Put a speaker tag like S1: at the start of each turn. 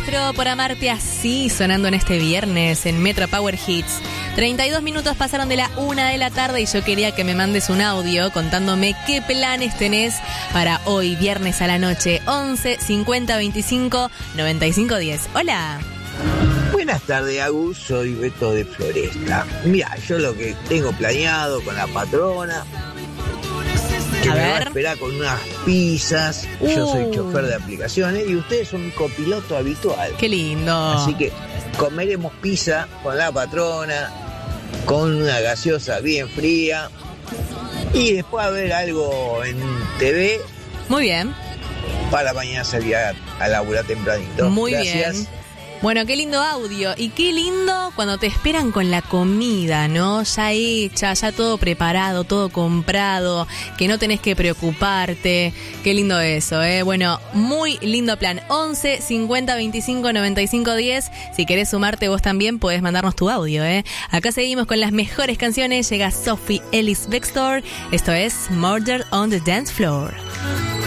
S1: Castro, por amarte así, sonando en este viernes en Metro Power Hits. 32 minutos pasaron de la 1 de la tarde y yo quería que me mandes un audio contándome qué planes tenés para hoy, viernes a la noche. 11 50 25 95 10. Hola.
S2: Buenas tardes, Agus. Soy Beto de Floresta. Mira, yo lo que tengo planeado con la patrona, que me va a esperar con unas pizzas. Yo soy chofer de aplicaciones y ustedes son mi copiloto habitual.
S1: Qué lindo.
S2: Así que comeremos pizza con la patrona, con una gaseosa bien fría y después a ver algo en TV.
S1: Muy bien.
S2: Para mañana salir a laburar tempranito.
S1: Muy
S2: Gracias.
S1: bien. Bueno, qué lindo audio y qué lindo cuando te esperan con la comida, ¿no? Ya hecha, ya todo preparado, todo comprado, que no tenés que preocuparte. Qué lindo eso, ¿eh? Bueno, muy lindo plan. 11 50 25 95 10. Si querés sumarte vos también, podés mandarnos tu audio, ¿eh? Acá seguimos con las mejores canciones. Llega Sophie Ellis-Bextor. Esto es Murder on the Dance Floor.